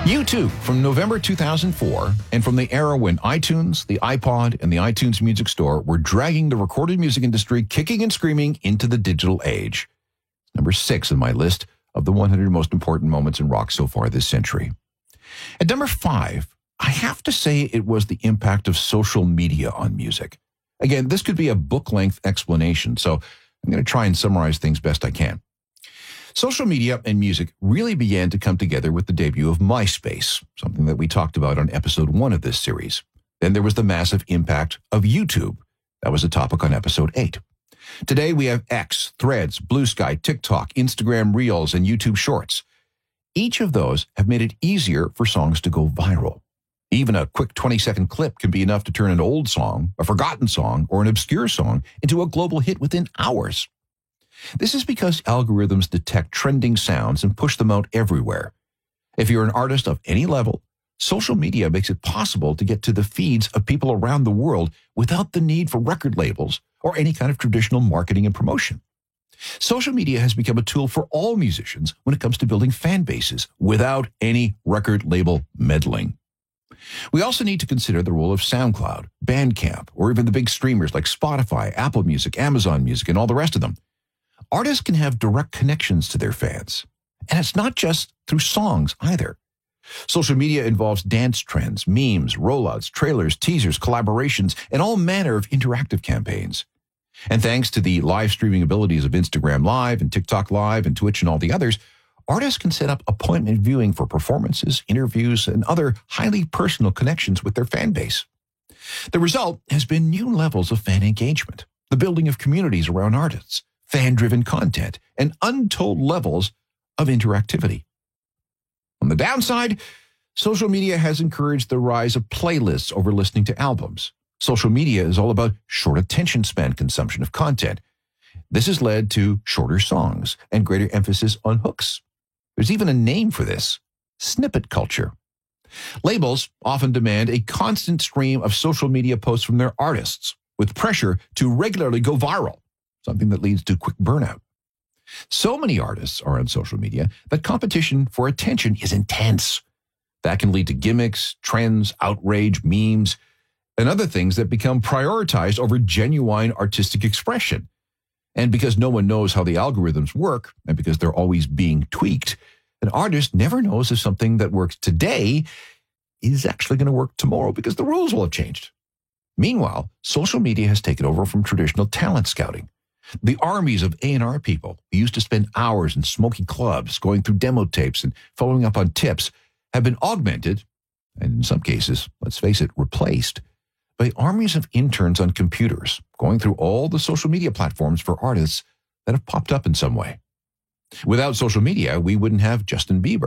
U2 from November 2004, and from the era when iTunes, the iPod, and the iTunes Music Store were dragging the recorded music industry kicking and screaming into the digital age. Number 6 on my list of the 100 most important moments in rock so far this century. At number 5, I have to say it was the impact of social media on music. Again, this could be a book-length explanation, so I'm going to try and summarize things best I can. Social media and music really began to come together with the debut of MySpace, something that we talked about on episode 1 of this series. Then there was the massive impact of YouTube. That was a topic on episode 8. Today we have X, Threads, Blue Sky, TikTok, Instagram Reels, and YouTube Shorts. Each of those have made it easier for songs to go viral. Even a quick 20-second clip can be enough to turn an old song, a forgotten song, or an obscure song into a global hit within hours. This is because algorithms detect trending sounds and push them out everywhere. If you're an artist of any level, social media makes it possible to get to the feeds of people around the world without the need for record labels or any kind of traditional marketing and promotion. Social media has become a tool for all musicians when it comes to building fan bases without any record label meddling. We also need to consider the role of SoundCloud, Bandcamp, or even the big streamers like Spotify, Apple Music, Amazon Music, and all the rest of them. Artists can have direct connections to their fans. And it's not just through songs either. Social media involves dance trends, memes, rollouts, trailers, teasers, collaborations, and all manner of interactive campaigns. And thanks to the live streaming abilities of Instagram Live and TikTok Live and Twitch and all the others, artists can set up appointment viewing for performances, interviews, and other highly personal connections with their fan base. The result has been new levels of fan engagement, the building of communities around artists, fan-driven content, and untold levels of interactivity. On the downside, social media has encouraged the rise of playlists over listening to albums. Social media is all about short attention span consumption of content. This has led to shorter songs and greater emphasis on hooks. There's even a name for this: snippet culture. Labels often demand a constant stream of social media posts from their artists, with pressure to regularly go viral, something that leads to quick burnout. So many artists are on social media that competition for attention is intense. That can lead to gimmicks, trends, outrage, memes, and other things that become prioritized over genuine artistic expression. And because no one knows how the algorithms work, and because they're always being tweaked, an artist never knows if something that works today is actually going to work tomorrow because the rules will have changed. Meanwhile, social media has taken over from traditional talent scouting. The armies of A&R people who used to spend hours in smoky clubs going through demo tapes and following up on tips have been augmented, and in some cases, let's face it, replaced, by armies of interns on computers going through all the social media platforms for artists that have popped up in some way. Without social media, we wouldn't have Justin Bieber,